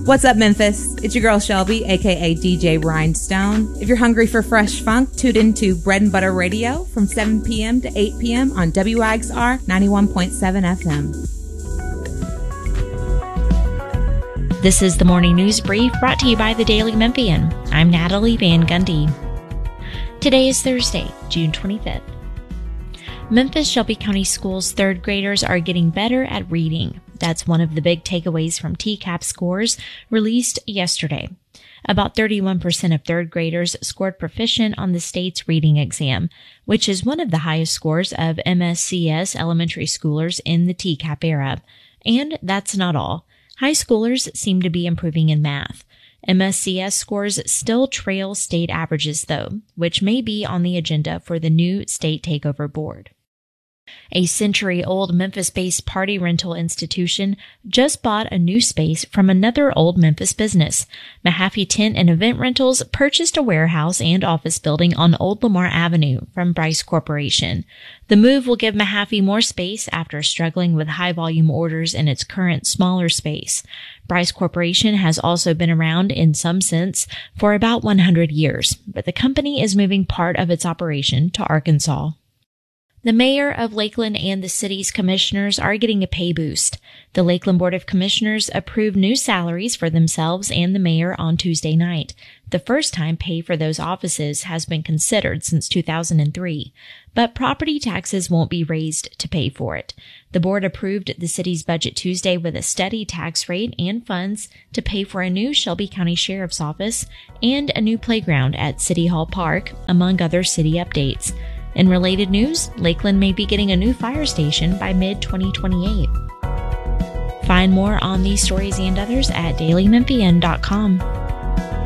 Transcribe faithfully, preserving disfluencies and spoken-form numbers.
What's up, Memphis? It's your girl Shelby, aka D J Rhinestone. If you're hungry for fresh funk, tune into Bread and Butter Radio from seven p.m. to eight p.m. on W I X R ninety-one point seven F M. This is the Morning News Brief brought to you by the Daily Memphian. I'm Natalie Van Gundy. Today is Thursday, June twenty-fifth. Memphis Shelby County Schools third graders are getting better at reading. That's one of the big takeaways from T CAP scores released yesterday. About thirty-one percent of third graders scored proficient on the state's reading exam, which is one of the highest scores of M S C S elementary schoolers in the T CAP era. And that's not all. High schoolers seem to be improving in math. M S C S scores still trail state averages, though, which may be on the agenda for the new state takeover board. A century-old Memphis-based party rental institution just bought a new space from another old Memphis business. Mahaffey Tent and Event Rentals purchased a warehouse and office building on Old Lamar Avenue from Bryce Corporation. The move will give Mahaffey more space after struggling with high-volume orders in its current smaller space. Bryce Corporation has also been around in some sense for about one hundred years, but the company is moving part of its operation to Arkansas. The mayor of Lakeland and the city's commissioners are getting a pay boost. The Lakeland Board of Commissioners approved new salaries for themselves and the mayor on Tuesday night. The first time pay for those offices has been considered since two thousand three, but property taxes won't be raised to pay for it. The board approved the city's budget Tuesday with a steady tax rate and funds to pay for a new Shelby County Sheriff's Office and a new playground at City Hall Park, among other city updates. In related news, Lakeland may be getting a new fire station by mid twenty twenty-eight. Find more on these stories and others at daily memphian dot com.